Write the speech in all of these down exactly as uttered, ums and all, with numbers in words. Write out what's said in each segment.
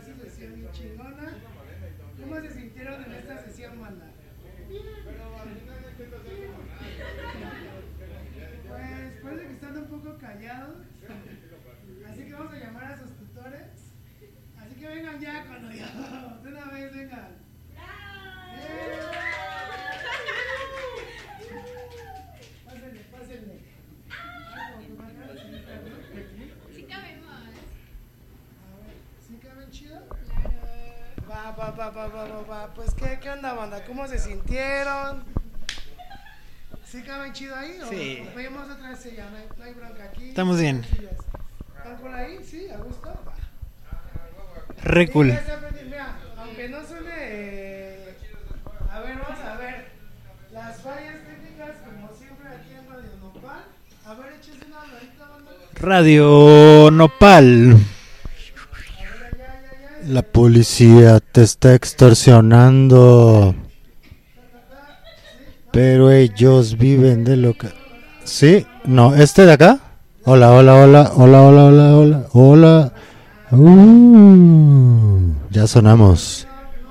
esta sesión bien chingona. ¿Cómo se sintieron en esta sesión, banda? Pues parece que están un poco callados. Así que vamos a llamar a sus tutores. Así que vengan ya con lo yo. De una vez, vengan. ¡Eh! Pásenle, pásenle. Sí cabemos. A ver, ¿sí caben chido? Claro. Va, va, va, va, va, va, va. Pues, ¿qué, qué onda, banda? ¿Cómo se sintieron? ¿Sí caben chido ahí? ¿O Sí. o pedimos otra vez ya? No hay, no hay bronca aquí. Estamos bien. ¿Están por ahí? ¿Sí? ¿A gusto? Va. Re Sí, cool. ya está, mira, aunque no suene... eh, A ver, vamos a ver. Las fallas técnicas, como siempre, aquí en Radio Nopal. A ver, échese una habladita, banda. Radio Nopal. A ver, allá, allá, allá. La policía te está extorsionando, pero ellos viven de lo que... ¿Sí? No, ¿este de acá? Hola, hola, hola, hola, hola, hola, hola, hola. Uh, ya sonamos.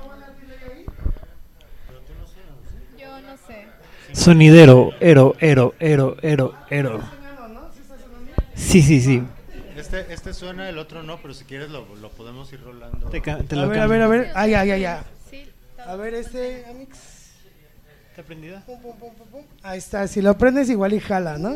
Yo no sé. Sonidero, ero, ero, ero, ero, ero. Sonando, ¿no? ¿Sí está sonando? Sí, sí, sí. Este, este suena, el otro no, pero si quieres lo, lo podemos ir rolando. Te, ca- te A lo ver, a cambio. ver, a ver. Ay, ay, ay, ay. Sí. A ver, este, Amix. ¿Está prendida? Pum, pum, pum, pum, pum. Ahí está, si lo prendes igual y jala, ¿no?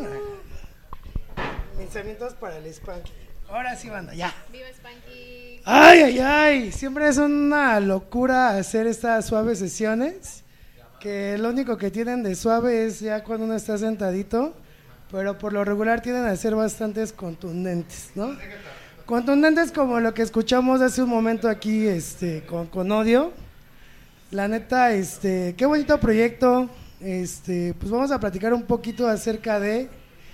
Pensamientos para el Spanky. Ahora sí, banda, ya. Viva Spanky. Ay, ay, ay. Siempre es una locura hacer estas suaves sesiones. Que lo único que tienen de suave es ya cuando uno está sentadito. Pero por lo regular tienden a ser bastantes contundentes, ¿no? Contundentes como lo que escuchamos hace un momento aquí este, con, con Odio. La neta, este, qué bonito proyecto. Este, pues vamos a platicar un poquito acerca de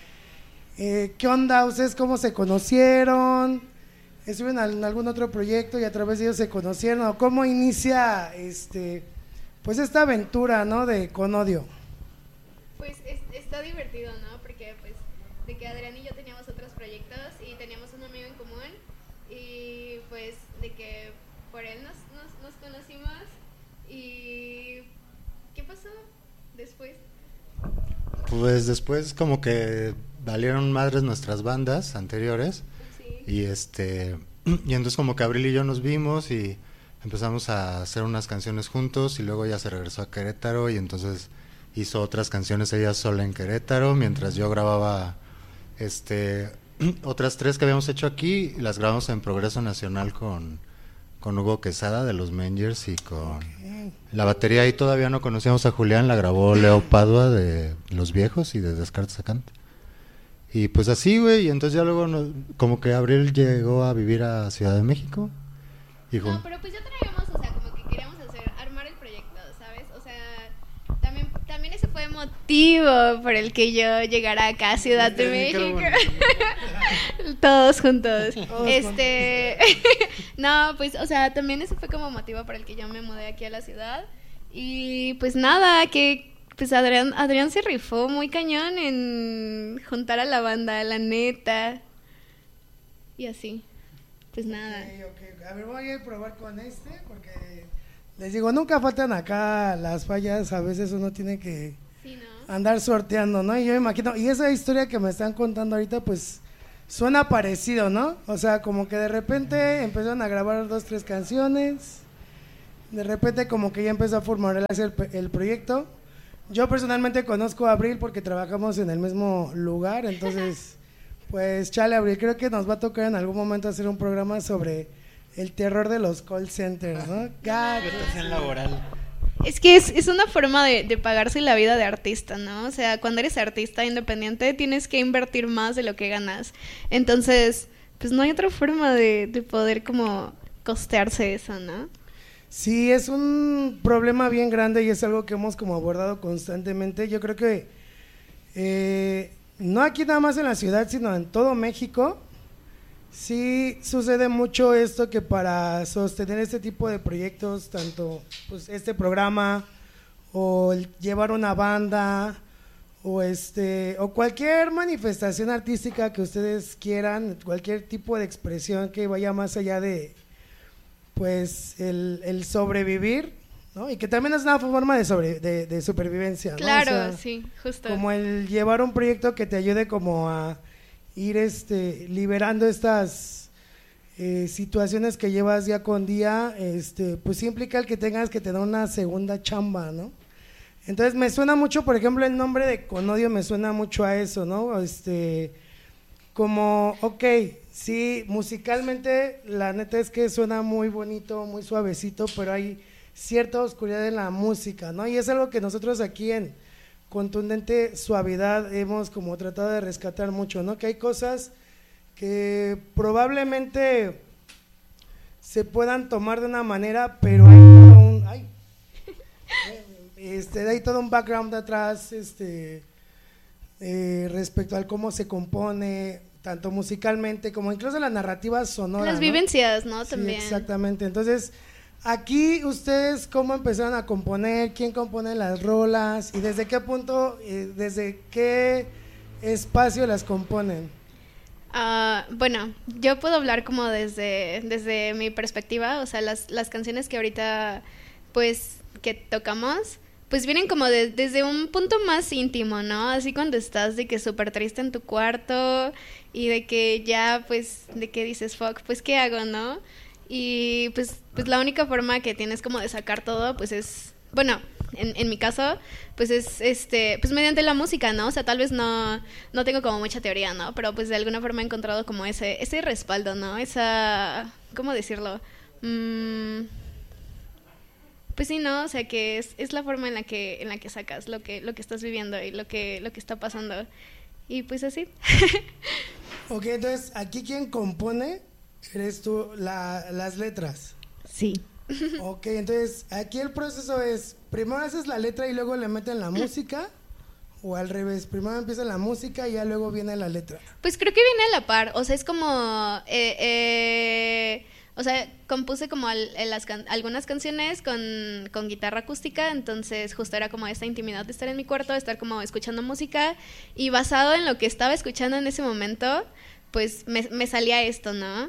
eh, qué onda, ustedes cómo se conocieron, estuvieron en algún otro proyecto y a través de ellos se conocieron, o cómo inicia este, pues esta aventura, ¿no? De Con Odio. Pues es- está divertido, ¿no? Porque pues de que Adrián y yo teníamos otros proyectos y teníamos un amigo en común y pues de que por él nos, nos, nos conocimos y ¿qué pasó después? Pues después como que valieron madres nuestras bandas anteriores. Sí. Y este y entonces como que Abril y yo nos vimos y empezamos a hacer unas canciones juntos y luego ella se regresó a Querétaro y entonces hizo otras canciones ella sola en Querétaro mientras yo grababa este otras tres que habíamos hecho aquí, las grabamos en Progreso Nacional con, con Hugo Quesada de los Mengers y con la batería. Ahí todavía no conocíamos a Julián, la grabó Leo Padua de Los Viejos y de Descartes a Kant. Y pues así, güey, y entonces ya luego nos- como que Abril llegó a vivir a Ciudad de México. Y No, jun- pero pues ya traíamos, o sea, como que queríamos hacer, armar el proyecto, ¿sabes? O sea, también, también ese fue motivo por el que yo llegara acá a Ciudad de México. Todos juntos. Todos este, no, pues, o sea, también ese fue como motivo por el que yo me mudé aquí a la ciudad. Y pues nada, que pues Adrián, Adrián se rifó muy cañón en juntar a la banda, la neta. Y así. Pues nada. Ok, ok. A ver, voy a probar con este porque les digo, nunca faltan acá las fallas, a veces uno tiene que Sí, ¿no? andar sorteando, ¿no? Y yo me imagino, y esa historia que me están contando ahorita, pues suena parecido, ¿no? O sea, como que de repente empezaron a grabar dos, tres canciones, de repente como que ya empezó a formalizarse el, pe- el proyecto. Yo personalmente conozco a Abril porque trabajamos en el mismo lugar, entonces, pues chale Abril, creo que nos va a tocar en algún momento hacer un programa sobre el terror de los call centers, ¿no? God. Explotación laboral. Es que es, es una forma de, de pagarse la vida de artista, ¿no? O sea, cuando eres artista independiente tienes que invertir más de lo que ganas. Entonces, pues no hay otra forma de, de poder como costearse eso, ¿no? Sí, es un problema bien grande y es algo que hemos como abordado constantemente. Yo creo que eh, no aquí nada más en la ciudad, sino en todo México, sí sucede mucho esto que para sostener este tipo de proyectos, tanto pues este programa o el llevar una banda o este o cualquier manifestación artística que ustedes quieran, cualquier tipo de expresión que vaya más allá de pues el, el sobrevivir, ¿no? Y que también es una forma de, sobre, de, de supervivencia, ¿no? Claro, O sea, sí, justo. como el llevar un proyecto que te ayude como a ir este liberando estas eh, situaciones que llevas día con día, este pues sí implica el que tengas que tener una segunda chamba, ¿no? Entonces me suena mucho, por ejemplo, el nombre de Con Odio me suena mucho a eso, ¿no? Este, como, ok, sí, musicalmente la neta es que suena muy bonito, muy suavecito, pero hay cierta oscuridad en la música, ¿no? Y es algo que nosotros aquí en Contundente Suavidad hemos como tratado de rescatar mucho, ¿no? Que hay cosas que probablemente se puedan tomar de una manera, pero hay todo un, ay, este, hay todo un background de atrás, este, eh, respecto al cómo se compone, tanto musicalmente como incluso la narrativa sonora. Las ¿no? vivencias, ¿no? Sí, También. exactamente. Entonces, aquí ustedes cómo empezaron a componer, quién compone las rolas y desde qué punto, eh, desde qué espacio las componen. Uh, bueno, yo puedo hablar como desde, desde mi perspectiva, o sea, las, las canciones que ahorita, pues, que tocamos, pues vienen como de, desde un punto más íntimo, ¿no? Así cuando estás de que súper triste en tu cuarto y de que ya, pues, de que dices, fuck, pues, ¿qué hago, no? Y pues, pues la única forma que tienes como de sacar todo, pues es, bueno, en, en mi caso, pues es este, pues mediante la música, ¿no? O sea, tal vez no, no tengo como mucha teoría, ¿no? Pero pues de alguna forma he encontrado como ese, ese respaldo, ¿no? Esa, ¿cómo decirlo? Mm, pues sí, ¿no? O sea que es, es la forma en la que, en la que sacas lo que, lo que estás viviendo y lo que, lo que está pasando. Y pues así. Ok, entonces, aquí quien compone eres tú, la, las letras. Sí. Ok, entonces, aquí el proceso es, primero haces la letra y luego le meten la música, o al revés, primero empieza la música y ya luego viene la letra. Pues creo que viene a la par, o sea, es como, eh, eh, o sea, compuse como al, las can- algunas canciones con, con guitarra acústica, entonces justo era como esta intimidad de estar en mi cuarto, de estar como escuchando música, y basado en lo que estaba escuchando en ese momento, pues me, me salía esto, ¿no?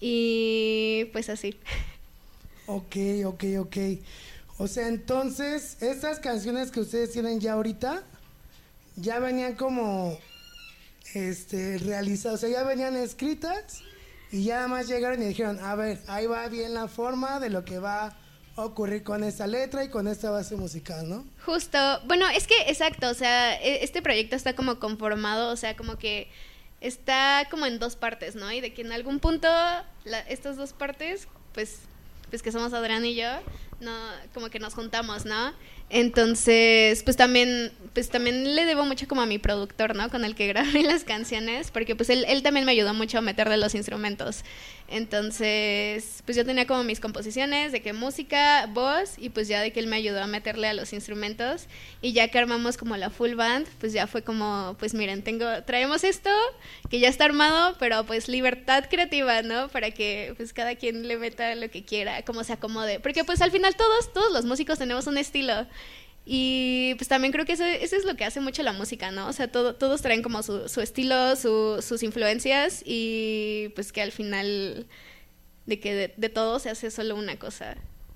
Y pues así. Ok, ok, ok. O sea, entonces, estas canciones que ustedes tienen ya ahorita, ya venían como este, realizadas, o sea, ya venían escritas y ya nada más llegaron y dijeron, a ver, ahí va bien la forma de lo que va a ocurrir con esta letra y con esta base musical, ¿no? Justo, bueno, es que exacto, o sea, este proyecto está como conformado, o sea, como que está como en dos partes, ¿no? Y de que en algún punto la, estas dos partes, pues, pues que somos Adrián y yo, no, como que nos juntamos, ¿no? Entonces, pues también, pues también le debo mucho como a mi productor, ¿no? Con el que grabé las canciones, porque pues él, él también me ayudó mucho a meterle los instrumentos. Entonces, pues yo tenía como mis composiciones de que música, voz, y pues ya de que él me ayudó a meterle a los instrumentos, y ya que armamos como la full band, pues ya fue como, pues miren, tengo, traemos esto, que ya está armado, pero pues libertad creativa, ¿no? Para que pues cada quien le meta lo que quiera, como se acomode, porque pues al final todos, todos los músicos tenemos un estilo. Y pues también creo que eso, eso es lo que hace mucho la música, ¿no? O sea, todo, todos traen como su, su estilo, su, sus influencias, y pues que al final de que de, de todo se hace solo una cosa.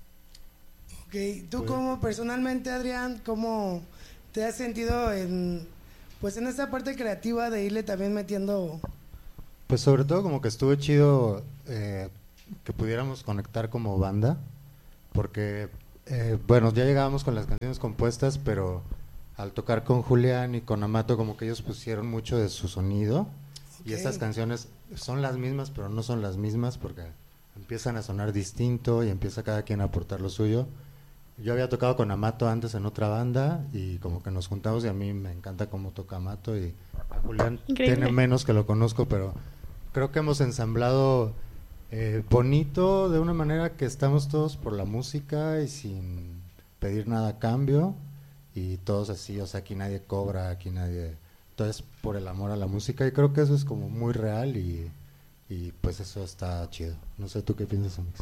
Ok, tú como personalmente, Adrián, ¿cómo te has sentido en, pues en esta parte creativa de irle también metiendo? Pues sobre todo como que estuvo chido eh, que pudiéramos conectar como banda, porque... Eh, bueno, ya llegábamos con las canciones compuestas, pero al tocar con Julián y con Amato como que ellos pusieron mucho de su sonido. Okay. Y estas canciones son las mismas, pero no son las mismas porque empiezan a sonar distinto y empieza cada quien a aportar lo suyo. Yo había tocado con Amato antes en otra banda y como que nos juntamos y a mí me encanta cómo toca Amato, y a Julián Increíble. Tiene menos que lo conozco, pero creo que hemos ensamblado... Eh, bonito de una manera que estamos todos por la música y sin pedir nada a cambio, y todos así, o sea, aquí nadie cobra, aquí nadie, todo es por el amor a la música, y creo que eso es como muy real y, y pues eso está chido. No sé, ¿tú qué piensas, Amix?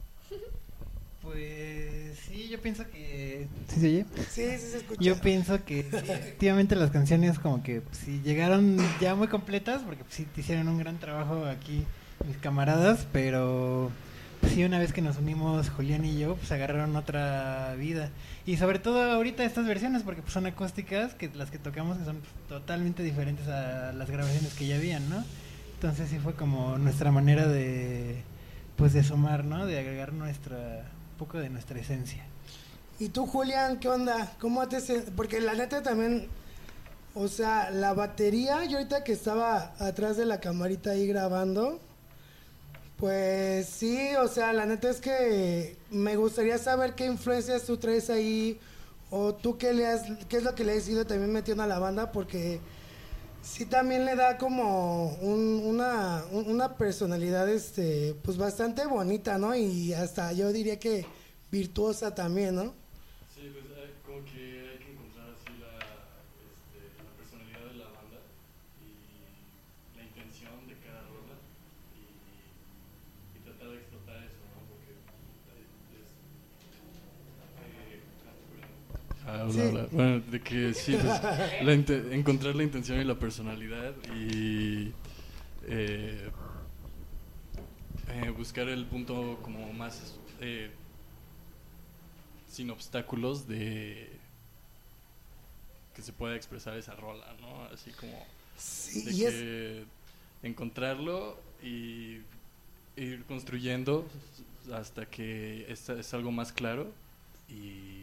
Pues sí, yo pienso que... ¿Sí se oye? Sí, sí se escucha. Yo pienso que sí, efectivamente las canciones como que sí llegaron ya muy completas, porque sí hicieron un gran trabajo aquí mis camaradas, pero pues sí, una vez que nos unimos Julián y yo, pues agarraron otra vida. Y sobre todo ahorita estas versiones, porque pues son acústicas, que las que tocamos que son pues, totalmente diferentes a las grabaciones que ya habían, ¿no? Entonces sí fue como nuestra manera de, pues de sumar, ¿no? De agregar nuestra, un poco de nuestra esencia. ¿Y tú, Julián, qué onda? ¿Cómo te se- Porque la neta también, o sea, la batería, yo ahorita que estaba atrás de la camarita ahí grabando, pues sí, o sea, la neta es que me gustaría saber qué influencias tú traes ahí, o tú qué le has, qué es lo que le has ido también metiendo a la banda, porque sí también le da como un- una, un- una personalidad, este, pues bastante bonita, ¿no? Y hasta yo diría que virtuosa también, ¿no? Sí, pues eh, como que hay que encontrar así la, este, la personalidad de la banda y la intención de cada rola y, y tratar de explotar eso, ¿no? Porque eh, es... Eh, ah, Sí. hola, hola. Bueno, de que sí, pues, la inte- encontrar la intención y la personalidad y eh, eh, buscar el punto como más... Eh, sin obstáculos de que se pueda expresar esa rola, ¿no? Así como Sí, de y es, que encontrarlo y ir construyendo hasta que es, es algo más claro y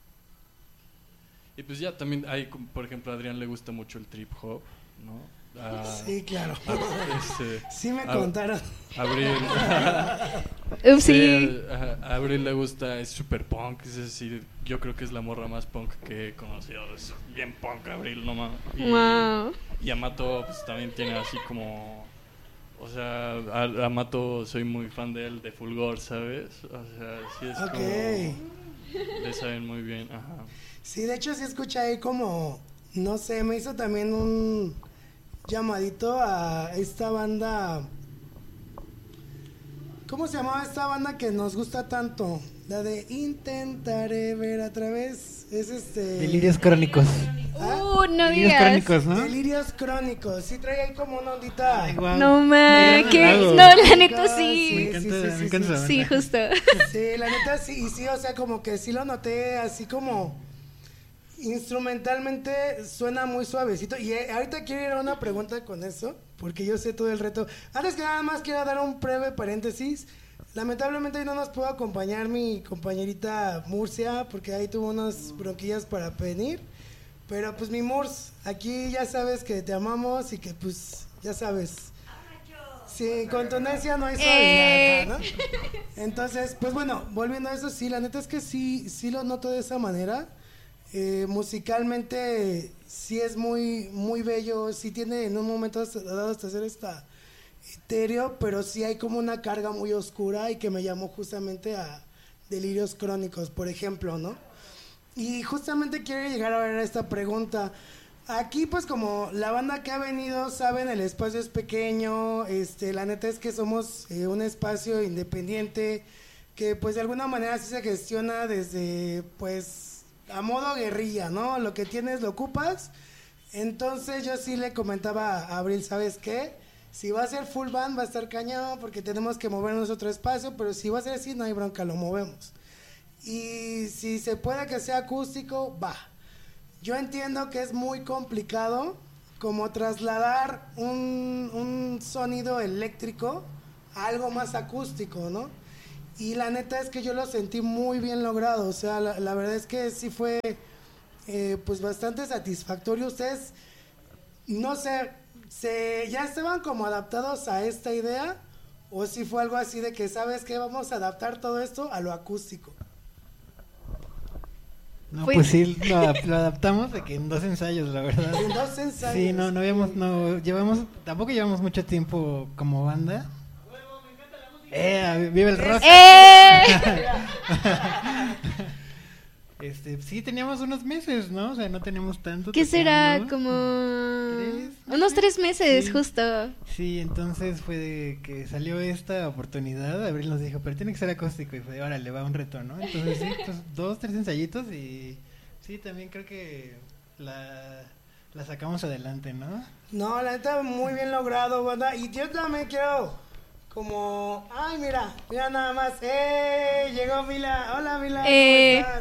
y pues ya también hay, como, por ejemplo, a Adrián le gusta mucho el trip hop, ¿no? A, sí, claro. a- este, Sí me a- contaron. Abril Ups, sí. a, a Abril le gusta, es super punk, es decir, yo creo que es la morra más punk que he conocido, es bien punk Abril, no mames. Y, Wow. y Amato pues también tiene así como, o sea, a, a Amato soy muy fan de él, de Fulgor, ¿sabes? O sea, sí es Ok. como, le saben muy bien, ajá. Sí, de hecho sí escuché ahí como, no sé, me hizo también un llamadito a esta banda. ¿Cómo se llamaba esta banda que nos gusta tanto? La de Intentaré ver a través. Es este. Delirios crónicos. ¿Ah? Uh, no Delirios digas. crónicos, ¿no? Delirios crónicos. Sí, trae ahí como una ondita. Ay, guau. No Me ma, encanta que el lago. no, la neta Sí, sí. Me encanta, sí, sí, me sí, encanta sí. esa Sí, banda. justo. Sí, la neta sí, y sí, o sea, como que sí lo noté, así como instrumentalmente suena muy suavecito. Y eh, ahorita quiero ir a una pregunta con eso, porque yo sé todo el reto. Antes que nada más quiero dar un breve paréntesis. Lamentablemente hoy no nos pudo acompañar mi compañerita Murcia, porque ahí tuvo unas bronquillas para venir. Pero pues mi Murs, aquí ya sabes que te amamos y que pues ya sabes. Sí, con contundencia no hay Eh. suavidad, ¿no? Entonces, pues bueno, volviendo a eso, sí, la neta es que sí, sí lo noto de esa manera. Eh, musicalmente sí es muy, muy bello, sí tiene en un momento hasta- dado hasta hacer esta etéreo, pero sí hay como una carga muy oscura y que me llamó justamente a Delirios Crónicos, por ejemplo, ¿no? Y justamente quiero llegar a ver esta pregunta. Aquí pues como la banda que ha venido, saben, el espacio es pequeño, este, la neta es que somos eh, un espacio independiente que pues de alguna manera sí se gestiona desde pues a modo guerrilla, ¿no? Lo que tienes lo ocupas. Entonces yo sí le comentaba a Abril, ¿sabes qué? Si va a ser full band va a estar cañón porque tenemos que movernos a otro espacio, pero si va a ser así no hay bronca, lo movemos. Y si se puede que sea acústico, va. Yo entiendo que es muy complicado como trasladar un, un sonido eléctrico a algo más acústico, ¿no? Y la neta es que yo lo sentí muy bien logrado, o sea, la, la verdad es que sí fue eh, pues bastante satisfactorio. Ustedes, no sé, se, ¿ya estaban como adaptados a esta idea? ¿O si fue algo así de que, ¿sabes qué? Vamos a adaptar todo esto a lo acústico. No, Pues- pues, sí, lo, adap- lo adaptamos de que en dos ensayos, la verdad. En dos ensayos. Sí, no, no habíamos, no, llevamos, tampoco llevamos mucho tiempo como banda. Eh, vive el rock. ¡Eh! Este, sí, teníamos unos meses, ¿no? O sea, no tenemos tanto. ¿Qué será? tocando. Como ¿Tres? unos tres meses, Sí. justo. Sí, entonces fue de que salió esta oportunidad, Abril nos dijo, pero tiene que ser acústico, y fue, órale, va un reto, ¿no? Entonces sí, pues dos, tres ensayitos y sí, también creo que la, la sacamos adelante, ¿no? No, la neta, muy bien logrado, banda. Y yo también quiero como, ay, mira, mira nada más, ¡eh! Llegó Mila, hola Mila, ¿cómo Eh. estás?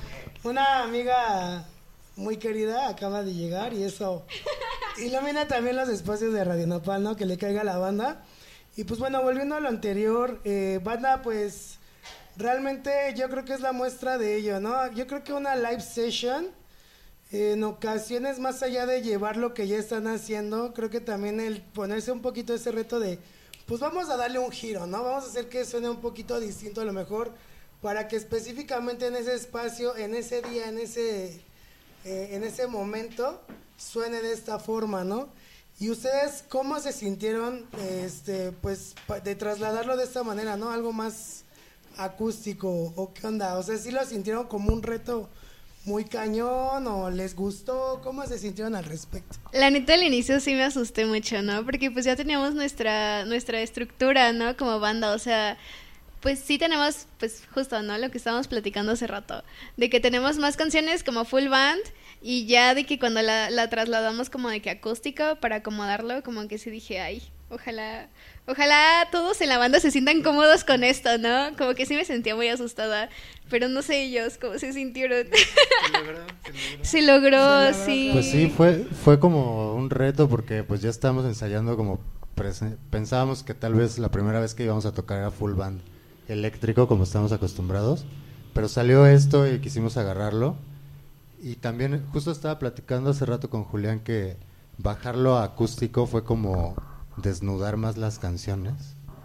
Una amiga muy querida acaba de llegar y eso ilumina también los espacios de Radio Nopal, ¿no? Que le caiga a la banda. Y pues bueno, volviendo a lo anterior, eh, banda, pues realmente yo creo que es la muestra de ello, ¿no? Yo creo que una live session, eh, en ocasiones más allá de llevar lo que ya están haciendo, creo que también el ponerse un poquito ese reto de, pues vamos a darle un giro, ¿no? Vamos a hacer que suene un poquito distinto a lo mejor, para que específicamente en ese espacio, en ese día, en ese, eh, en ese momento, suene de esta forma, ¿no? ¿Y ustedes cómo se sintieron, este, pues, pa- de trasladarlo de esta manera, ¿no? Algo más acústico, ¿o qué onda? O sea, ¿sí lo sintieron como un reto muy cañón o les gustó? ¿Cómo se sintieron al respecto? La neta al inicio sí me asusté mucho, ¿no? Porque pues ya teníamos nuestra, nuestra estructura, ¿no? Como banda, o sea, pues sí tenemos, pues justo, ¿no? Lo que estábamos platicando hace rato, de que tenemos más canciones como full band y ya de que cuando la, la trasladamos como de que acústico para acomodarlo, como que sí dije, ay, ojalá, ojalá todos en la banda se sientan cómodos con esto, ¿no? Como que sí me sentía muy asustada, pero no sé ellos cómo se sintieron. Se logró, se Se logró. logró, Se logró, sí. Pues sí, fue, fue como un reto porque pues ya estábamos ensayando como prese- pensábamos que tal vez la primera vez que íbamos a tocar era full band eléctrico como estamos acostumbrados, pero salió esto y quisimos agarrarlo. Y también justo estaba platicando hace rato con Julián que bajarlo a acústico fue como desnudar más las canciones.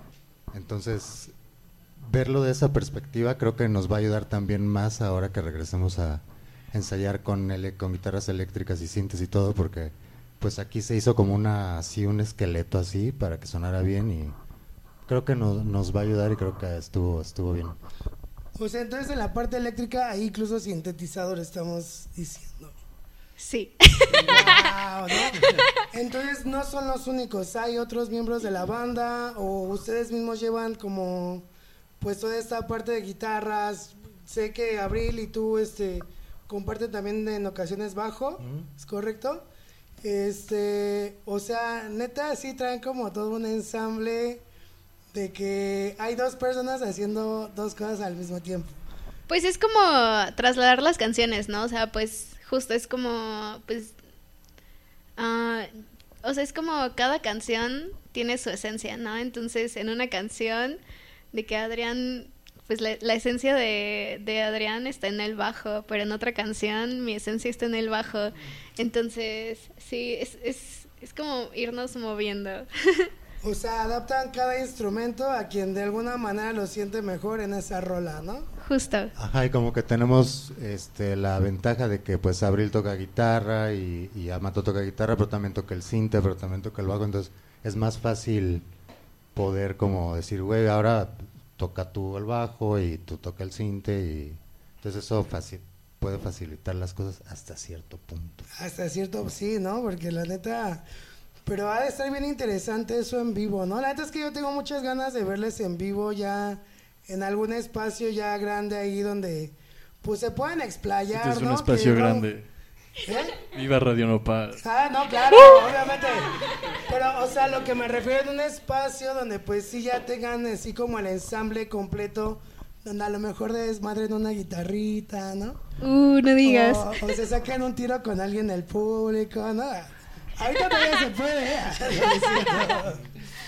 Entonces, verlo de esa perspectiva creo que nos va a ayudar también más ahora que regresemos a ensayar con ele- con guitarras eléctricas y sintes y todo, porque pues aquí se hizo como una así un esqueleto así para que sonara bien y creo que nos, nos va a ayudar y creo que estuvo estuvo bien. O sea, entonces en la parte eléctrica, ahí incluso sintetizador estamos diciendo. Sí. Wow, ¿no? Entonces no son los únicos, hay otros miembros de la banda o ustedes mismos llevan como pues toda esta parte de guitarras. Sé que Abril y tú este comparten también en ocasiones bajo, ¿es correcto? Este, o sea, neta sí traen como todo un ensamble de que hay dos personas haciendo dos cosas al mismo tiempo. Pues es como trasladar las canciones, ¿no? O sea, pues justo es como, pues, ah, o sea, es como cada canción tiene su esencia, ¿no? Entonces, en una canción de que Adrián, pues la, la esencia de, de Adrián está en el bajo, pero en otra canción mi esencia está en el bajo. Entonces, sí, es, es, es como irnos moviendo. O sea, adaptan cada instrumento a quien de alguna manera lo siente mejor en esa rola, ¿no? Justo. Ajá, y como que tenemos este la ventaja de que pues Abril toca guitarra y, y Amato toca guitarra, pero también toca el sinte, pero también toca el bajo, entonces es más fácil poder como decir, güey, ahora toca tú el bajo y tú toca el sinte y entonces eso fácil, puede facilitar las cosas hasta cierto punto. Hasta cierto, sí, ¿no? Porque la neta, pero ha de estar bien interesante eso en vivo, ¿no? La neta es que yo tengo muchas ganas de verles en vivo ya en algún espacio ya grande ahí donde pues se puedan explayar, Este es un ¿no? espacio Que no- grande. ¿Eh? Viva Radio Nopal. Ah, no, claro, obviamente. Pero, o sea, lo que me refiero es un espacio donde pues sí ya tengan así como el ensamble completo, donde a lo mejor desmadren una guitarrita, ¿no? Uh, no digas. O, o se saquen un tiro con alguien del público, ¿no? Ahorita todavía se puede, ¿eh? No es cierto.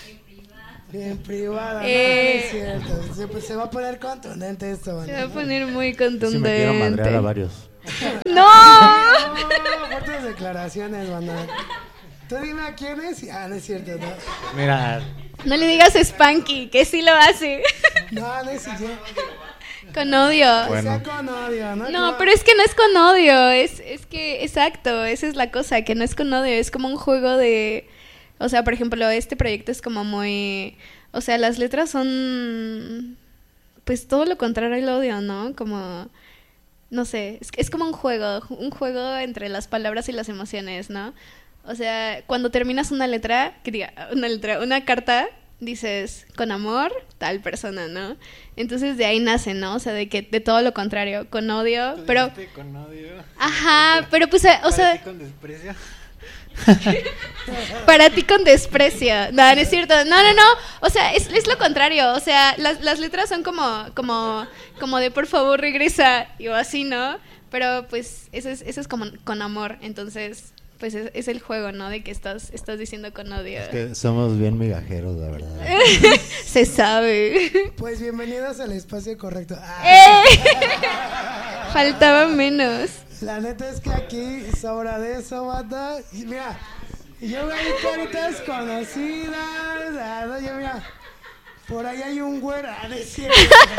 En privado, no, Eh. no es cierto. Se, pues, se va a poner contundente esto, Se va a ¿no? poner muy Sí me contundente. quiero madrear a varios. ¡No! No, fuertes declaraciones, banda. Tú dime a quién es. Ah, no es cierto, no. Mira, No le digas Spanky, que sí lo hace. No, no es cierto. Con odio. Bueno. Sea con odio, ¿no? No, Como- pero es que no es con odio. Es, es que, exacto, esa es la cosa, que no es con odio. Es como un juego de. O sea, por ejemplo, este proyecto es como muy. O sea, las letras son. Pues todo lo contrario al odio, ¿no? Como. No sé, es, es como un juego, un juego entre las palabras y las emociones, ¿no? O sea, cuando terminas una letra, que diga, una letra, una carta, dices, con amor, tal persona, ¿no? Entonces de ahí nace, ¿no? O sea, de que de todo lo contrario, con odio, Tú pero, dijiste con odio. ajá, pero pues, eh, o Para sea, ti con desprecio. Para ti con desprecio. No, no es cierto. No, no, no. O sea, es, es lo contrario. O sea, las, las letras son como, como, como de por favor regresa y o así, ¿no? Pero pues eso es, eso es como con amor. Entonces, pues es, es el juego, ¿no? De que estás, estás diciendo con odio. Es que somos bien migajeros, la verdad. Se sabe. Pues bienvenidos al espacio correcto. Ah. ¡Eh! Faltaba menos. La neta es que aquí sobra de eso, banda. Y mira, yo veo caritas conocidas. Ah, no, yo mira, por ahí hay un güero. Ah, no es cierto.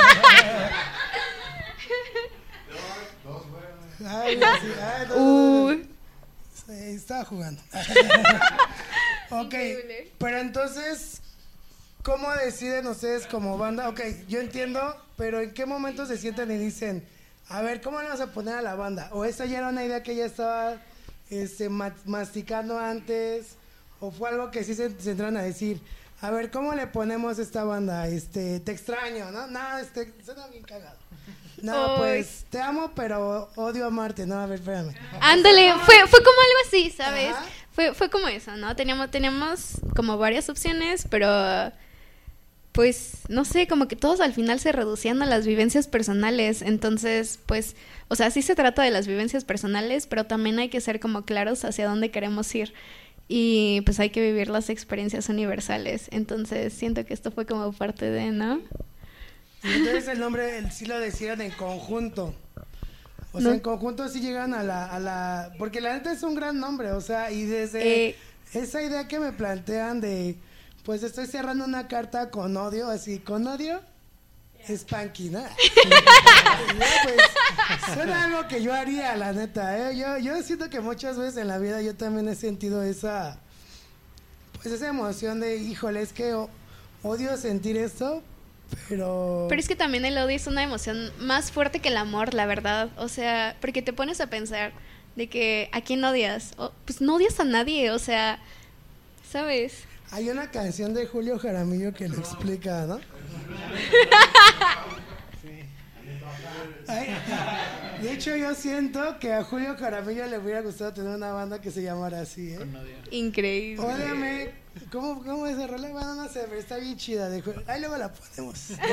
Ay, así, ay, no, no, no. Uh. Sí, estaba jugando. Ok, Increíble. pero entonces, ¿cómo deciden ustedes como banda? Ok, yo entiendo, pero ¿en qué momento se sientan y dicen, a ver, ¿cómo le vamos a poner a la banda? ¿O esa ya era una idea que ya estaba este, ma- masticando antes? ¿O fue algo que sí se, se entraron a decir, a ver, ¿cómo le ponemos a esta banda? Este, te extraño, ¿no? No, este, suena bien cagado. No, Uy. pues, te amo, pero odio amarte. No, a ver, espérame. Ándale, fue, fue como algo así, ¿sabes? Ajá. Fue, fue como eso, ¿no? Teníamos, teníamos como varias opciones, pero pues, no sé, como que todos al final se reducían a las vivencias personales. Entonces, pues, o sea, sí se trata de las vivencias personales, pero también hay que ser como claros hacia dónde queremos ir. Y pues hay que vivir las experiencias universales. Entonces, siento que esto fue como parte de, ¿no? Y entonces el nombre el, sí lo decían en conjunto. O sea, No. en conjunto sí llegan a la, a la... Porque la neta es un gran nombre, o sea, y desde Eh, esa idea que me plantean de... Pues estoy cerrando una carta con odio, así, con odio, Spanky, ¿no? Ya, pues, suena algo que yo haría, la neta, ¿eh? Yo, yo siento que muchas veces en la vida yo también he sentido esa... Pues esa emoción de, híjole, es que o- odio sentir esto, pero... Pero es que también el odio es una emoción más fuerte que el amor, la verdad. O sea, porque te pones a pensar de que ¿a quién odias? O, pues no odias a nadie, o sea, ¿sabes? Hay una canción de Julio Jaramillo que lo explica, ¿no? Ay, de hecho, yo siento que a Julio Jaramillo le hubiera gustado tener una banda que se llamara así, ¿eh? Con odio. Increíble. Óyame, ¿cómo, cómo es esa rola? Bueno, no sé, pero está bien chida. De Julio. Ahí luego la ponemos. ¿no?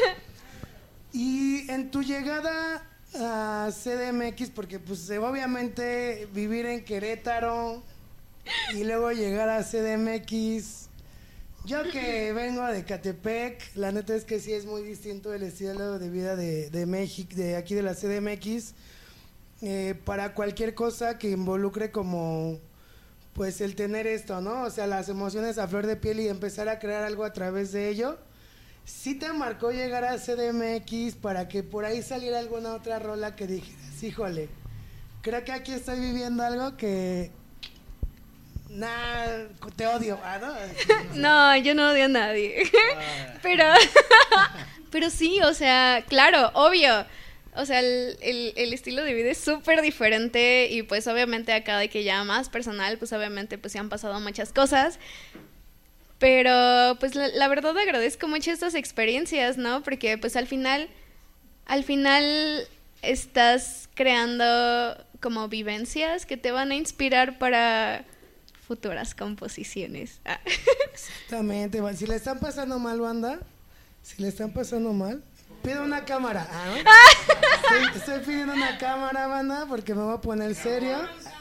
Y en tu llegada a C D M X, porque pues obviamente vivir en Querétaro y luego llegar a C D M X... Yo que vengo de Catepec, la neta es que sí es muy distinto el estilo de vida de, de México, de aquí de la C D M X, eh, para cualquier cosa que involucre como, pues el tener esto, ¿no? O sea, las emociones a flor de piel y empezar a crear algo a través de ello. ¿Sí te marcó llegar a C D M X para que por ahí saliera alguna otra rola que dijeras, híjole, creo que aquí estoy viviendo algo que... Nah, te odio, ¿ah, no? No, yo no odio a nadie. Pero, pero sí, o sea, claro, obvio. O sea, el, el, el estilo de vida es súper diferente y pues obviamente acá de que ya más personal, pues obviamente pues se han pasado muchas cosas. Pero pues la, la verdad agradezco mucho estas experiencias, ¿no? Porque pues al final, al final estás creando como vivencias que te van a inspirar para futuras composiciones. Ah. Exactamente, va- si le están pasando mal, banda, si le están pasando mal, pido una cámara. ¿Ah, no? estoy, estoy pidiendo una cámara, banda, porque me voy a poner serio.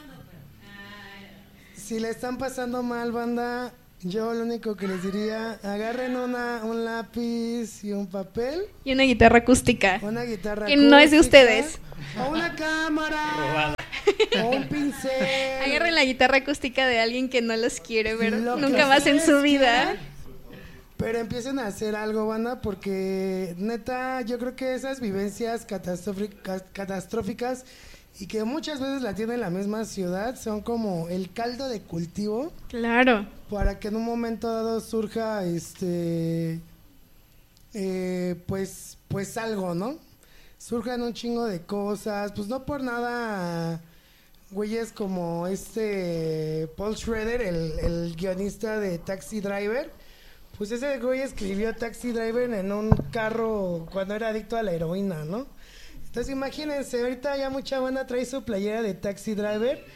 Si le están pasando mal, banda, yo lo único que les diría, agarren una, un lápiz y un papel, Y una guitarra acústica. una guitarra Que no es de acústica, ustedes. o una cámara, o un pincel. Agarren la guitarra acústica de alguien que no los quiere ver Lo que nunca más en su ustedes vida. quieran, pero empiecen a hacer algo, banda, porque neta, yo creo que esas vivencias catastróficas, catastróficas y que muchas veces la tiene la misma ciudad son como el caldo de cultivo Claro. para que en un momento dado surja este eh, pues pues algo, ¿no? Surjan un chingo de cosas, pues no por nada güeyes como este Paul Schrader, el, el guionista de Taxi Driver, pues ese güey escribió Taxi Driver en un carro cuando era adicto a la heroína, ¿no? Entonces imagínense, ahorita ya mucha banda trae su playera de Taxi Driver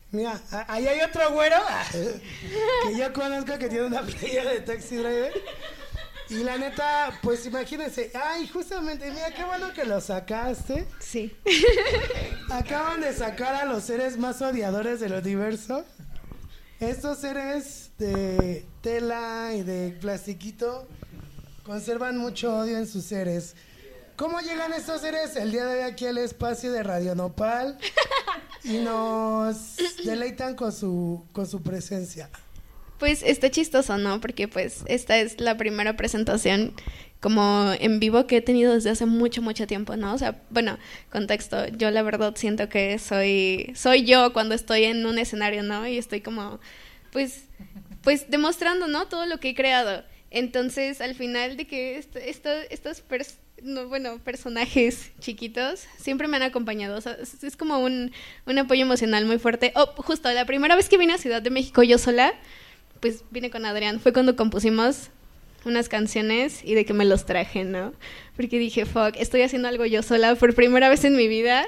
Mira, a- ahí hay otro güero que yo conozco que tiene una playera de Taxi Driver. Y la neta, pues imagínense, ay, justamente, mira, qué bueno que lo sacaste. Sí. Acaban de sacar a los seres más odiadores del universo. Estos seres de tela y de plastiquito conservan mucho odio en sus seres. ¿Cómo llegan estos seres el día de hoy aquí al espacio de Radio Nopal y nos deleitan con su, con su presencia? Pues está chistoso, ¿no? Porque pues esta es la primera presentación como en vivo que he tenido desde hace mucho, mucho tiempo, ¿no? O sea, bueno, contexto, yo la verdad siento que soy, soy yo cuando estoy en un escenario, ¿no? Y estoy como, pues, pues demostrando, ¿no? Todo lo que he creado. Entonces, al final de que esto, esto, estos pers- no, bueno, personajes chiquitos siempre me han acompañado, o sea, es, es como un, un apoyo emocional muy fuerte. Oh, justo, la primera vez que vine a Ciudad de México yo sola, pues vine con Adrián, fue cuando compusimos unas canciones y de que me los traje, ¿no? Porque dije, fuck, estoy haciendo algo yo sola por primera vez en mi vida.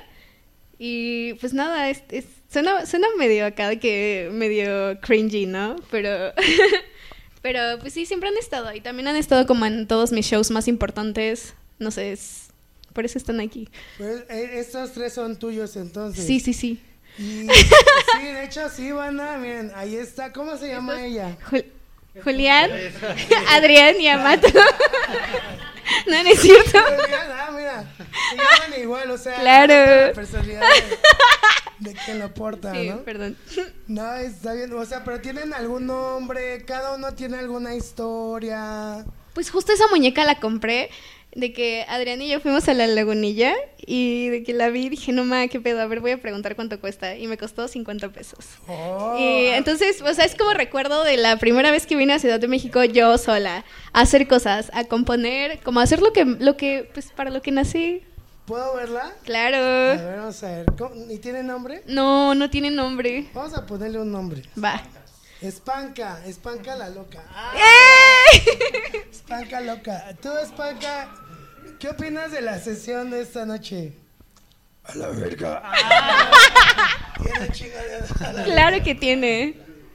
Y pues nada, es, es, suena, suena medio acá, de que medio cringy, ¿no? Pero, pero pues sí, siempre han estado. Y también han estado como en todos mis shows más importantes. No sé, es, por eso están aquí. Pues eh, estos tres son tuyos entonces. Sí, sí, sí. Y, sí, de hecho sí, banda, miren, ahí está, ¿cómo se llama ella? Jul- Julián, Adrián y Amato. No, no es cierto. Ah, mira, se llaman igual, o sea, Claro. la personalidad de, de quien lo porta, Sí, ¿no? perdón. No, está bien, o sea, pero tienen algún nombre, cada uno tiene alguna historia. Pues justo esa muñeca la compré de que Adrián y yo fuimos a la Lagunilla y de que la vi y dije, no ma, qué pedo, a ver, voy a preguntar cuánto cuesta. Y me costó cincuenta pesos. Oh. Y entonces, o sea, es como recuerdo de la primera vez que vine a Ciudad de México yo sola, a hacer cosas, a componer, como a hacer lo que, lo que, pues para lo que nací. ¿Puedo verla? A Claro. ver, vamos a ver. ¿Cómo- ¿Y tiene nombre? No, no tiene nombre. Vamos a ponerle un nombre. Va. Espanca, Espanca la loca. Ah, ¡Eh! Espanca loca. Tú, Espanca, ¿qué opinas de la sesión de esta noche? A la verga. Ah, tiene chingadera. Claro que tiene.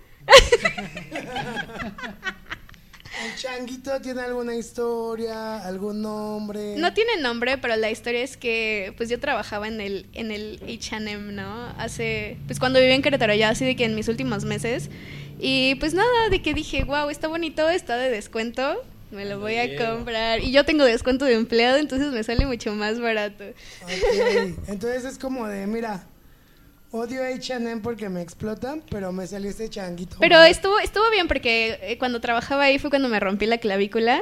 ¿El changuito tiene alguna historia, algún nombre? No tiene nombre, pero la historia es que pues yo trabajaba en el en el H and M, ¿no? Hace pues cuando vivía en Querétaro, ya así de que en mis últimos meses. Y pues nada, de que dije, wow, está bonito, está de descuento, me lo voy a comprar. Y yo tengo descuento de empleado, entonces me sale mucho más barato. Ok, entonces es como de, mira, odio H and M porque me explotan, pero me salió este changuito. Pero estuvo estuvo bien porque eh, cuando trabajaba ahí fue cuando me rompí la clavícula.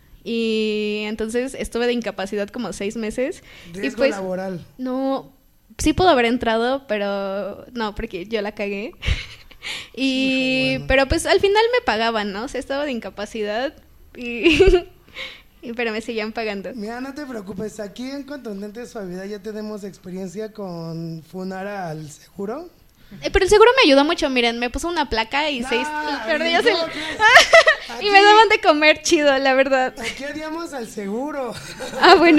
Y entonces estuve de incapacidad como seis meses. Riesgo y pues, laboral. no, sí pudo haber entrado, pero no, porque yo la cagué. Y, Hijo, bueno. pero pues al final me pagaban, ¿no? O sea, estaba de incapacidad y, y pero me seguían pagando. Mira, no te preocupes, aquí en Contundente Suavidad ya tenemos experiencia con funar al seguro. Eh, pero el seguro me ayudó mucho, miren, me puso una placa y No, seis pero ya ¿cómo se- crees? y me daban de comer chido, la verdad. Aquí odiamos al seguro. Ah, bueno.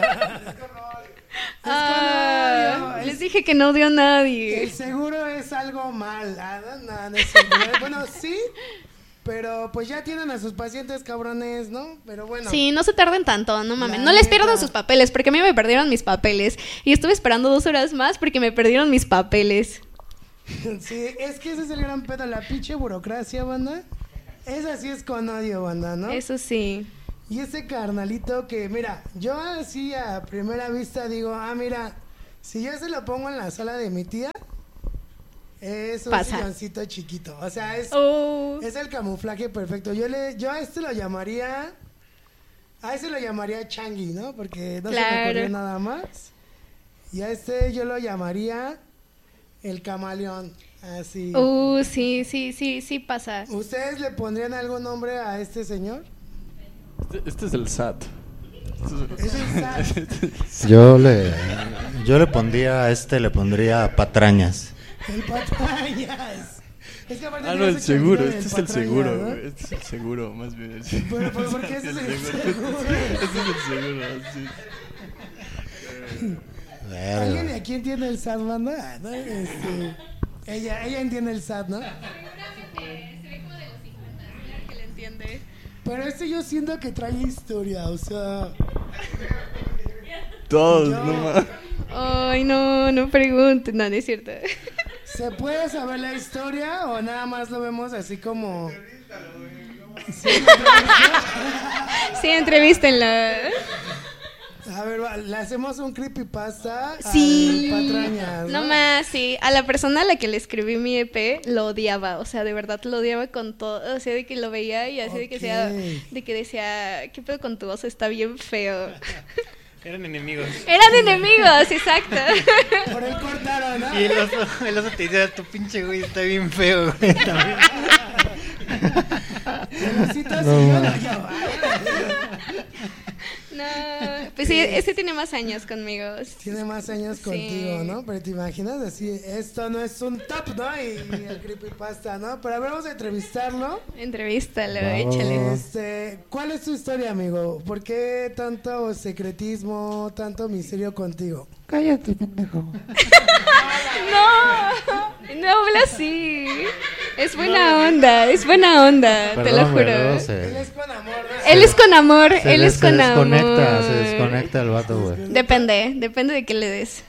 Es que Ah, no, es- les dije que no odio a El nadie. seguro es algo mal. Ah, no, no, no es cierto. Bueno, sí, pero pues ya tienen a sus pacientes cabrones, ¿no? Pero bueno. Sí, no se tarden tanto, no mames. La No les neta. pierdan sus papeles, porque a mí me perdieron mis papeles. Y estuve esperando dos horas más porque me perdieron mis papeles. Sí, es que ese es el gran pedo, la pinche burocracia, banda. Esa sí es con odio, banda, ¿no? Eso sí. Y ese carnalito que, mira, yo así a primera vista digo, ah, mira, si yo se lo pongo en la sala de mi tía, es un Pasa. silloncito chiquito. O sea, es, Oh. es el camuflaje perfecto. Yo le, yo a este lo llamaría, a ese lo llamaría Changi, ¿no? Porque no se me Claro. ocurrió nada más. Y a este yo lo llamaría el camaleón. Así. Uh, sí, sí, sí, sí pasa. ¿Ustedes le pondrían algún nombre a este señor? Este, este es el S A T. Es el Sat, Yo le, yo le pondría a este, le pondría patrañas. el patrañas. Es que aparte Ah, no, tiene el ese seguro, changuito este del es el patrañas, seguro, ¿no? güey, este es el seguro, más bien. el- Pero, pero, ¿por qué ese es el seguro? Este es el seguro, sí. ¿Alguien de Verga. aquí entiende el S A T, banda? Ah, no, este, Ella, ella entiende el S A T, ¿no? Seguramente, se ve como de los cincuenta, claro que le entiende. Pero este yo siento que trae historia, o sea... Todos, Yo- no más. Ay, no, no pregunten, no, no es cierto. ¿Se puede saber la historia o nada más lo vemos así como... Sí, entrevístenla. A ver, va, le hacemos un creepypasta Sí, al Patrañas, no más, sí. A la persona a la que le escribí mi E P lo odiaba, o sea, de verdad lo odiaba con todo, o sea, de que lo veía y así de que sea, Ok. de que decía, ¿qué pedo con tu voz? Está bien feo. Eran enemigos. Eran enemigos, exacto. Por él cortaron, ¿no? Y el oso, el oso te dice, tu pinche güey está bien feo, güey. También. El osito sí, yo no, yo. No, pues sí, este tiene más años conmigo. Tiene más años Sí. contigo, ¿no? Pero te imaginas así, esto no es un top, ¿no? Y, y el creepypasta, ¿no? Pero a ver, vamos a entrevistarlo. Entrevístalo, Vamos. échale. Este, ¿cuál es tu historia, amigo? ¿Por qué tanto secretismo, tanto misterio contigo? Cállate, pendejo. No, no habla así. Es buena onda, es buena onda, te lo Perdón, güey, juro. luego Él se, es con amor, ¿no? Él es con amor, se él des- es con se amor. desconecta, se desconecta el vato, güey. Depende, depende de qué le des.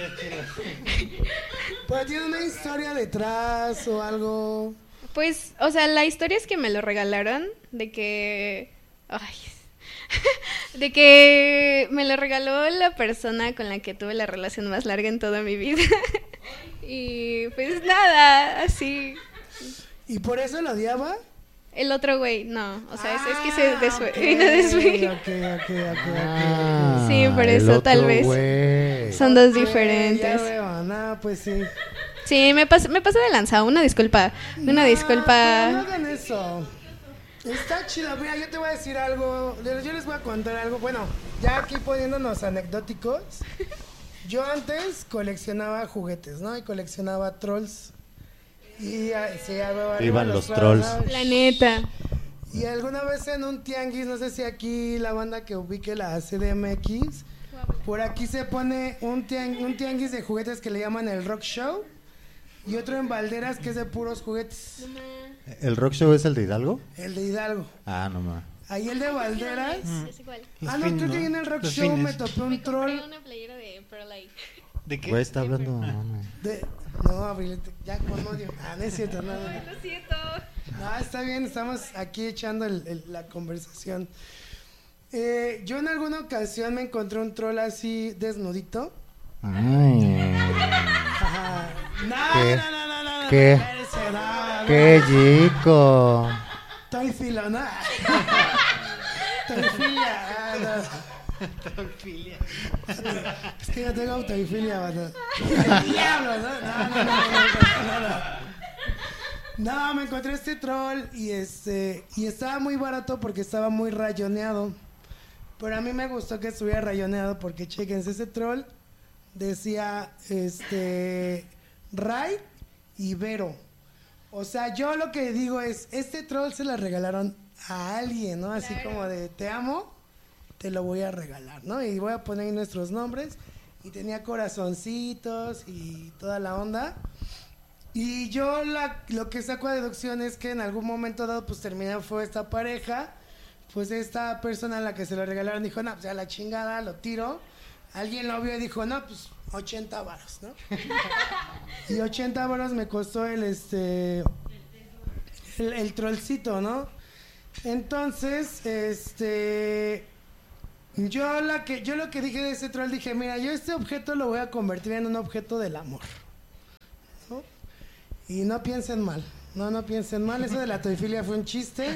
Pero tiene una historia detrás o algo. Pues, o sea, la historia es que me lo regalaron, de que... Ay, de que me lo regaló la persona con la que tuve la relación más larga en toda mi vida. Y pues nada, así. ¿Y por eso lo odiaba? El otro güey, no, o sea, es, es que se Ah, desfue- ok, vino después. ok, ok, ok, ok. Ah, Sí, por el eso, tal otro vez. güey. Son dos Ok, diferentes. Ya veo, no, pues sí. Sí, me pasé, me pasé de lanza, una disculpa, una No, disculpa. pero no hagan eso. Está chido. Mira, yo te voy a decir algo. Yo les voy a contar algo. Bueno, ya aquí poniéndonos anecdóticos. Yo antes coleccionaba juguetes, ¿no? Y coleccionaba trolls. Y ah, sí, a ver, arriba Iban los trolls. ¿no? La neta. Y alguna vez en un tianguis, no sé si aquí la banda que ubique la C D M X, por aquí se pone un, tiang- un tianguis de juguetes que le llaman el Rock Show. Y otro en Valderas que es de puros juguetes. ¿El rock show es el de Hidalgo? El de Hidalgo. Ah, no más. Ahí el de Valderas. Es igual. Ah, Los no, fin, creo ¿no? que ahí en el Rock Los Show fines. me topé un troll una playera de Perlite. ¿De qué? Güey, está hablando. no, no. de... No, Abril, ya con odio. Ah, no es cierto, no, no, no. Lo siento. No, está bien, estamos aquí echando el- el- la conversación. Eh, yo en alguna ocasión me encontré un troll así desnudito. Ay. Ajá. No, ¿Qué? no, no, no, no, no, ¿Qué? no, espérese, no, no. ¡Qué chico! Estoy filo, ¿no? Autofilia. Ah, no. Es que yo tengo autofilia, mano. Diablo, ¿no? No, no, no, no, no, no. No, me encontré este troll y este y estaba muy barato porque estaba muy rayoneado. Pero a mí me gustó que estuviera rayoneado porque chéquense, ese troll decía este Ray y Vero. O sea, yo lo que digo es, este troll se la regalaron a alguien, ¿no? Así como de, te amo, te lo voy a regalar, ¿no? Y voy a poner ahí nuestros nombres. Y tenía corazoncitos y toda la onda. Y yo la, lo que saco a deducción es que en algún momento dado, pues terminó, fue esta pareja. Pues esta persona a la que se lo regalaron dijo, no, pues ya la chingada, lo tiro. Alguien lo vio y dijo, no, pues ochenta varos, ¿no? Y ochenta varos me costó el, este, el, el trollcito, ¿no? Entonces, este, yo, la que, yo lo que dije de ese troll, dije, mira, yo este objeto lo voy a convertir en un objeto del amor, ¿no? Y no piensen mal, no, no piensen mal, eso de la toifilia fue un chiste.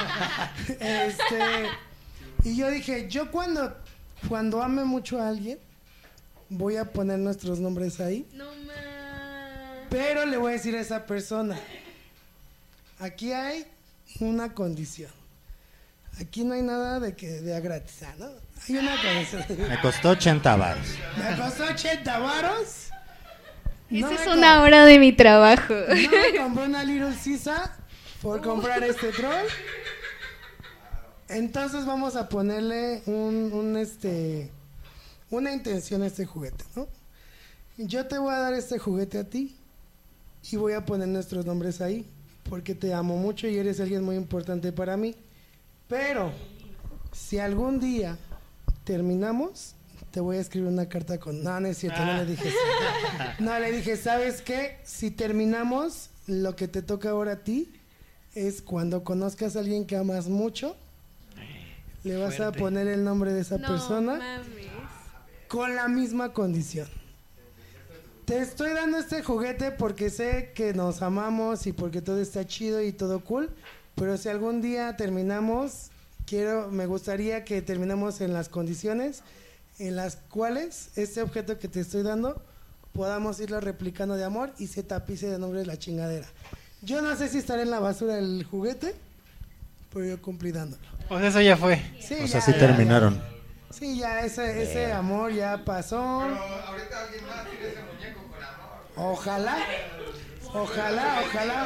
Este, y yo dije, yo cuando, cuando ame mucho a alguien, voy a poner nuestros nombres ahí. No más. Pero le voy a decir a esa persona, aquí hay una condición. Aquí no hay nada de que de a gratis, ¿no? Hay una condición. Me costó ochenta baros. Me costó ochenta varos. Esa No es me una com- hora de mi trabajo. No me compré una Little Sisa por comprar este troll. Entonces vamos a ponerle un, un este una intención a este juguete, ¿no? Yo te voy a dar este juguete a ti y voy a poner nuestros nombres ahí, porque te amo mucho y eres alguien muy importante para mí. Pero si algún día terminamos, te voy a escribir una carta con... No, no es cierto, no le dije eso. No, le dije, ¿sabes qué? Si terminamos, lo que te toca ahora a ti es cuando conozcas a alguien que amas mucho, le vas Fuerte. a poner el nombre de esa No persona mames. con la misma condición. Te estoy dando este juguete porque sé que nos amamos y porque todo está chido y todo cool, pero si algún día terminamos, quiero, me gustaría que terminemos en las condiciones en las cuales este objeto que te estoy dando podamos irlo replicando de amor y se tapice de nombre de la chingadera. Yo no sé si estará en la basura el juguete, pero yo cumplí dándolo. O sea, eso ya fue. Sí, O sea, ya, sí ya, terminaron. ya. Sí, ya ese, ese amor ya pasó. Ahorita alguien más tiene ese muñeco con amor. Ojalá, ojalá, ojalá.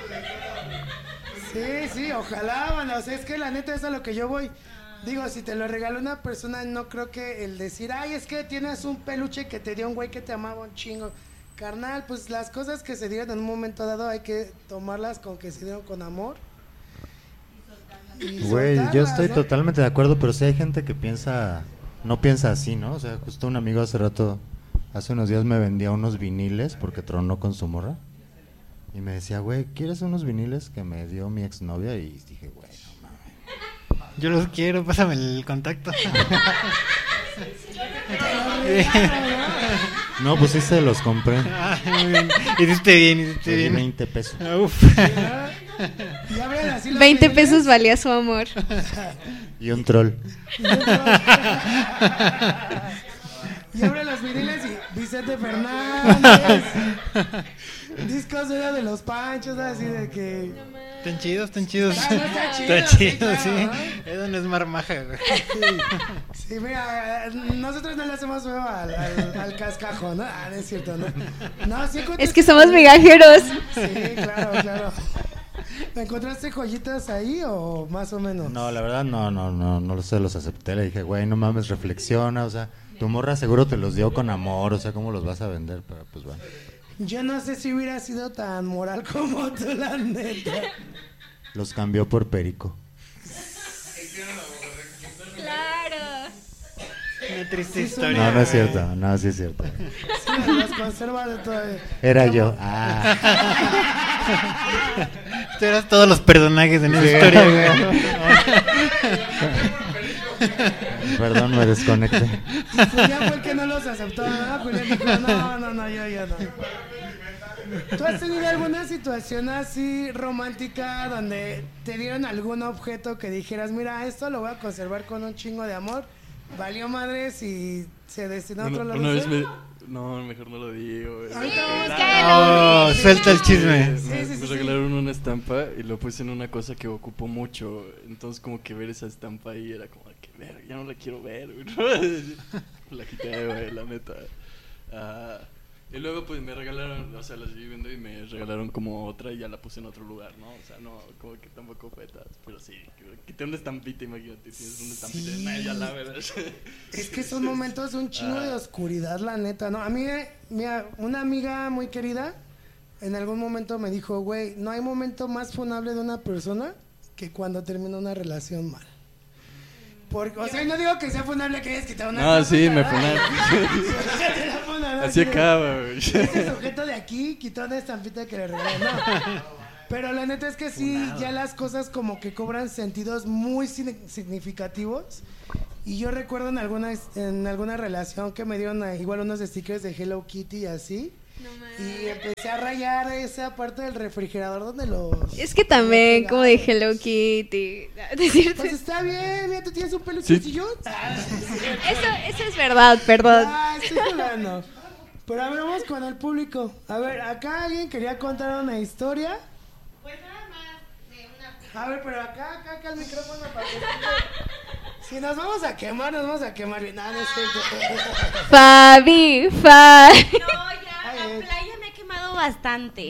Sí, sí, ojalá, bueno, o sea, es que la neta es a lo que yo voy. Digo, si te lo regaló una persona, no creo que el decir, ay, es que tienes un peluche que te dio un güey que te amaba un chingo. Carnal, pues las cosas que se dieron en un momento dado hay que tomarlas con que se dieron con amor. y Güey, yo soltarlas, estoy ¿no? totalmente de acuerdo, pero sí hay gente que piensa, no piensa así, ¿no? O sea, justo un amigo hace rato, hace unos días me vendía unos viniles porque tronó con su morra. Y me decía, güey, ¿quieres unos viniles que me dio mi exnovia? Y dije, güey, no mames. Yo los quiero, pásame el contacto. No, pues sí se los compré. Ah, muy bien. Hiciste bien, hiciste Le di bien. veinte pesos. Ah, uf. Y abren así los veinte viniles. pesos valía su amor. Y un troll. Y abre los viniles y Vicente Fernández. Discos era de los Panchos, así de que... Están chidos, están chidos. Ah, no, está chido, Está sí, chido, claro, sí. ¿no? Eso no es marmaja, güey. Sí, sí, mira, nosotros no le hacemos huevo al, al, al cascajo, ¿no? Ah, no es cierto, ¿no? No, sí encontraste- Es que somos migajeros. Sí, claro, claro. ¿Encontraste joyitas ahí o más o menos? No, la verdad no, no, no, no se los acepté. Le dije, güey, no mames, reflexiona, o sea, tu morra seguro te los dio con amor, o sea, ¿cómo los vas a vender? Pero pues bueno. Yo no sé si hubiera sido tan moral como tú, la neta. Los cambió por perico. Claro. Una triste Sí, historia. No, no es güey. cierto, no, sí es cierto. Sí, los conserva de todo. Era yo. Ah. Tú eras todos los personajes en esa historia, güey. Perdón, me desconecté. Pues ya fue el que no los aceptó, ¿no? Julián dijo, no, no, no, yo ya no. ¿Tú has tenido alguna situación así romántica donde te dieron algún objeto que dijeras, mira, esto lo voy a conservar con un chingo de amor? Valió madres y se destinó a Una, otro lado. una vez me... No, mejor no lo digo. güey. Ahorita vamos Oh, suelta el chisme. Me, Sí, sí, sí, me sí. regalaron una estampa y lo puse en una cosa que ocupó mucho. Entonces, como que ver esa estampa ahí era como que ver, ya no la quiero ver, güey. La quité, güey, la neta. Ah, y luego, pues me regalaron, o sea, la seguí viendo y me regalaron como otra y ya la puse en otro lugar, ¿no? O sea, no, como que tampoco fue tan. Pero sí, quité una estampita, imagínate, tienes una estampita Sí. de nada, ya la verdad. Es que son momentos de un chingo de oscuridad, la neta, ¿no? A mí, eh, mira, una amiga muy querida en algún momento me dijo, güey, no hay momento más funable de una persona que cuando termina una relación mal. Porque, o sea, no digo que sea funable que hayas quitado una No, sí, me estampita, funaron. ¿verdad? Así acaba, güey. Este sujeto de aquí quitó una estampita que le regalé, no. Pero la neta es que sí, ya las cosas como que cobran sentidos muy sin- significativos. Y yo recuerdo en alguna, en alguna relación que me dieron eh, igual unos stickers de Hello Kitty y así. No mames. Y empecé a rayar esa parte del refrigerador donde los... Es que también, como de Hello Kitty. ¿Es cierto? Pues está bien, mira, tú tienes un peluche Sí. sillón. Ah, Eso, eso es verdad, perdón. ah, estoy jugando. Pero a ver, vamos con el público. A ver, acá alguien quería contar una historia. Pues nada más de una... A ver, pero acá, acá, acá el micrófono para que escuche. Si nos vamos a quemar, nos vamos a quemar bien. Nada, no es cierto. Fabi, Fabi. No, ya, Ay, la eh. playa me ha quemado bastante.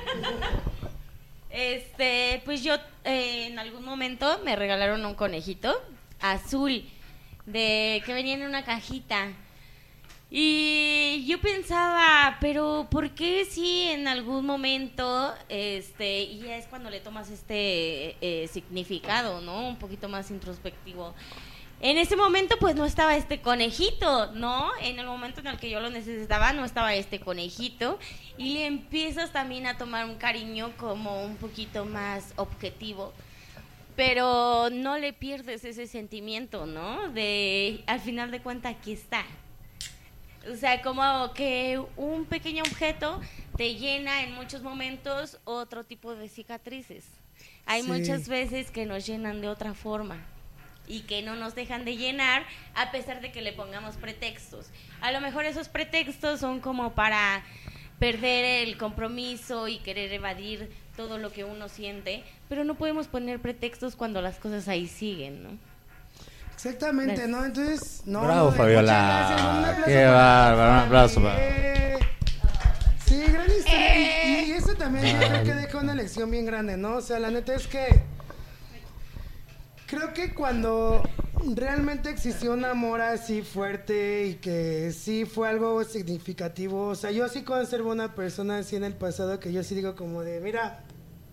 Este, pues yo eh, en algún momento me regalaron un conejito azul de que venía en una cajita. Y yo pensaba, pero ¿por qué si en algún momento, este, y ya es cuando le tomas este eh, significado, ¿no? Un poquito más introspectivo. En ese momento pues no estaba este conejito, ¿no? En el momento en el que yo lo necesitaba no estaba este conejito y le empiezas también a tomar un cariño como un poquito más objetivo. Pero no le pierdes ese sentimiento, ¿no? De, al final de cuentas, aquí está. O sea, como que un pequeño objeto te llena en muchos momentos otro tipo de cicatrices. Hay sí. muchas veces que nos llenan de otra forma y que no nos dejan de llenar a pesar de que le pongamos pretextos. A lo mejor esos pretextos son como para perder el compromiso y querer evadir todo lo que uno siente, pero no podemos poner pretextos cuando las cosas ahí siguen, ¿no? Exactamente, gracias. ¿No? Entonces, no. Bravo, no, Fabiola. Qué bárbaro, un aplauso. Eh, sí, gran historia. Eh. Y, y eso también yo creo que deja una lección bien grande, ¿no? O sea, la neta es que creo que cuando realmente existió un amor así fuerte y que sí fue algo significativo, o sea, yo sí conservo una persona así en el pasado que yo sí digo como de, mira,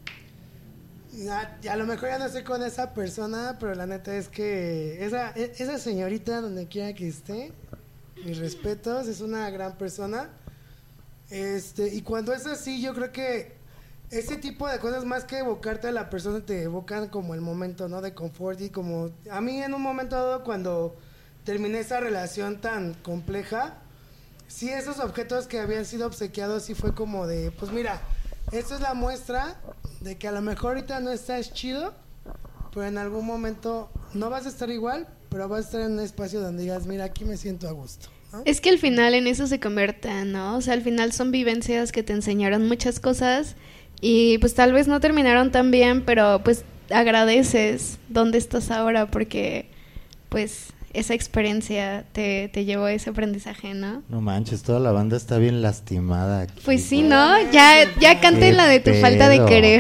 a, a lo mejor ya no estoy con esa persona, pero la neta es que esa, esa señorita, donde quiera que esté, mis respetos, es una gran persona. Este, y cuando es así, yo creo que ese tipo de cosas, más que evocarte a la persona, te evocan como el momento, ¿no? De confort. Y como a mí en un momento dado, cuando terminé esa relación tan compleja, sí, esos objetos que habían sido obsequiados, sí fue como de, pues mira, esto es la muestra de que a lo mejor ahorita no estás chido, pero en algún momento no vas a estar igual, pero vas a estar en un espacio donde digas, mira, aquí me siento a gusto, ¿no? Es que al final en eso se convierte, ¿no? O sea, al final son vivencias que te enseñaron muchas cosas y pues tal vez no terminaron tan bien, pero pues agradeces dónde estás ahora porque pues esa experiencia te, te llevó a ese aprendizaje, ¿no? No manches, toda la banda está bien lastimada aquí. Pues sí, ¿no? Ya, ya canté la de tu pedo? Falta de querer.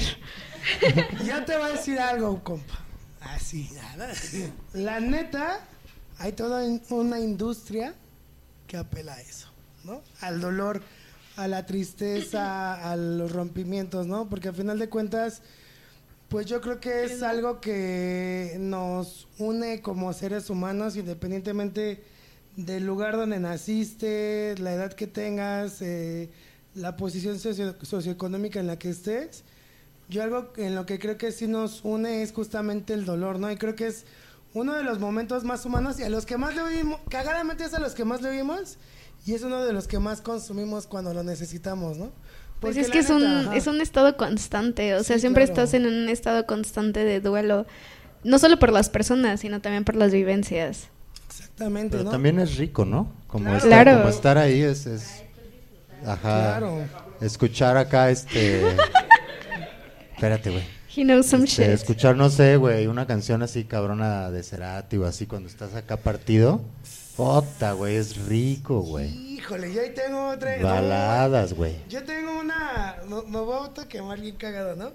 Yo te voy a decir algo, compa. Así, nada. La neta, hay toda una industria que apela a eso, ¿no? Al dolor, a la tristeza, a los rompimientos, ¿no? Porque al final de cuentas, pues yo creo que es algo que nos une como seres humanos, independientemente del lugar donde naciste, la edad que tengas, eh, la posición socio- socioeconómica en la que estés. Yo algo en lo que creo que sí nos une es justamente el dolor, ¿no? Y creo que es uno de los momentos más humanos y a los que más le oímos, cagadamente es a los que más le oímos y es uno de los que más consumimos cuando lo necesitamos, ¿no? Pues es que es un, neta, es un estado constante, o sea, sí, siempre claro. Estás en un estado constante de duelo, no solo por las personas, sino también por las vivencias. Exactamente, pero ¿no? también es rico, ¿no? Como, claro. estar, Claro. como estar ahí es, es ajá, claro. Escuchar acá este, espérate, güey. He knows some este, shit. Escuchar, no sé, güey, una canción así cabrona de Cerati o así cuando estás acá partido. Puta, güey, es rico, güey. Híjole, yo ahí tengo otra. Baladas, güey. No, yo tengo una. Me, me voy a quemar bien cagado, ¿no?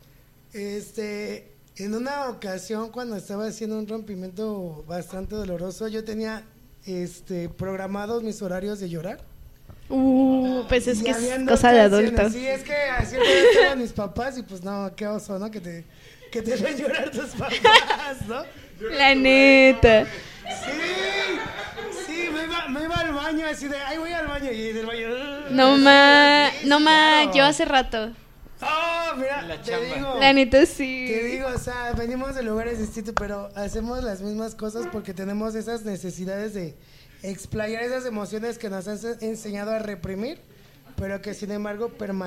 Este. En una ocasión, cuando estaba haciendo un rompimiento bastante doloroso, yo tenía este programados mis horarios de llorar. Uh, pues es y que es habiendo cosa de canciones. adultos. Sí, es que así estaban mis papás y pues no, qué oso, ¿no? Que te, que te ven llorar tus papás, ¿no? La neta. Sí, sí, me iba, me iba al baño así de, ay, voy al baño y del baño. No ma, sí, no ma, claro. yo hace rato. Oh, mira, La te chamba. digo. La neta sí. Te digo, o sea, venimos de lugares distintos, pero hacemos las mismas cosas porque tenemos esas necesidades de explayar esas emociones que nos han enseñado a reprimir, pero que sin embargo permanecen.